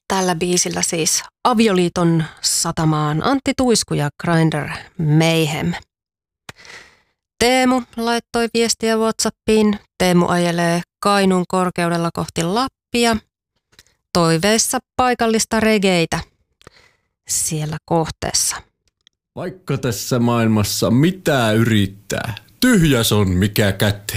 Tällä biisillä siis Avioliiton satamaan Antti Tuisku ja Grindr Mayhem. Teemu laittoi viestiä WhatsAppiin. Teemu ajelee Kainuun korkeudella kohti Lappia. Toiveissa paikallista regeitä siellä kohteessa. Vaikka tässä maailmassa mitä yrittää, tyhjäs on mikä kätee.